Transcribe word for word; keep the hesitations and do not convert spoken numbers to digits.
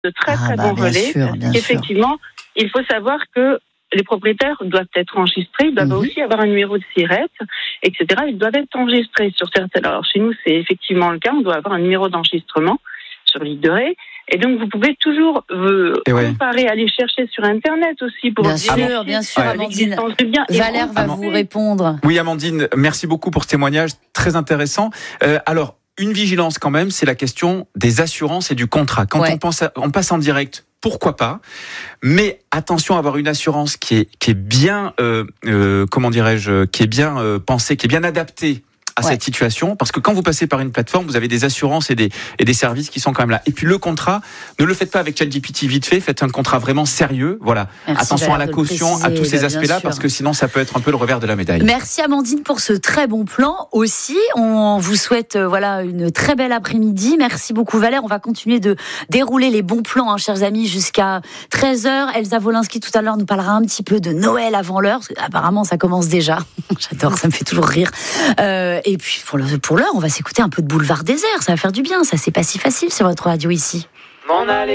de très ah, très bah, bons relais. Sûr, bien Effectivement, sûr. Il faut savoir que les propriétaires doivent être enregistrés, ils doivent mmh. aussi avoir un numéro de SIRET, et cetera. Ils doivent être enregistrés sur certaines. Alors chez nous, c'est effectivement le cas. On doit avoir un numéro d'enregistrement sur l'île de Ré. Et donc, vous pouvez toujours euh, comparer, ouais. aller chercher sur Internet aussi pour bien sûr, bien, bien sûr, Amandine. Bien. Valère va Amand... vous répondre. Oui, Amandine, merci beaucoup pour ce témoignage très intéressant. Euh, alors, une vigilance quand même, c'est la question des assurances et du contrat. Quand ouais. on, pense à, on passe en direct, pourquoi pas ? Mais attention à avoir une assurance qui est qui est bien, euh, euh, comment dirais-je, qui est bien euh, pensée, qui est bien adaptée à ouais. cette situation, parce que quand vous passez par une plateforme, vous avez des assurances et des et des services qui sont quand même là. Et puis le contrat, ne le faites pas avec ChatGPT vite fait, faites un contrat vraiment sérieux. Voilà. Merci, attention à la caution, à tous ces aspects-là, parce que sinon ça peut être un peu le revers de la médaille. Merci Amandine pour ce très bon plan aussi. On vous souhaite euh, voilà une très belle après-midi. Merci beaucoup Valère. On va continuer de dérouler les bons plans, hein, chers amis, jusqu'à treize heures. Elsa Wolinski tout à l'heure nous parlera un petit peu de Noël avant l'heure. Apparemment ça commence déjà. J'adore, ça me fait toujours rire. Euh, Et puis, pour, le, pour l'heure, on va s'écouter un peu de Boulevard Désert. Ça va faire du bien, ça, c'est pas si facile sur votre radio ici. M'en aller.